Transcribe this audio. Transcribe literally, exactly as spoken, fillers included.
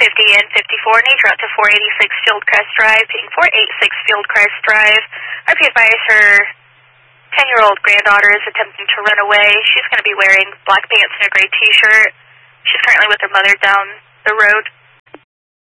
fifty and fifty-four. Nature out to four eighty-six Fieldcrest Drive, ping four eighty-six Fieldcrest Drive. R P advise her ten-year-old granddaughter is attempting to run away. She's going to be wearing black pants and a gray t-shirt. She's currently with her mother down the road.